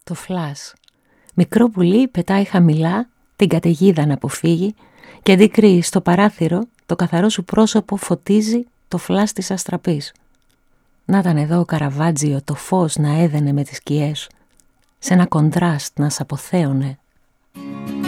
το φλας. Μικρό πουλί πετάει χαμηλά, την καταιγίδα να αποφύγει και αντί κρύει στο παράθυρο, το καθαρό σου πρόσωπο φωτίζει το φλας της αστραπής. Να ήταν εδώ ο Καραβάτζιο, το φως να έδαινε με τις σκιές, σε ένα κοντράστ να σ' αποθέωνε.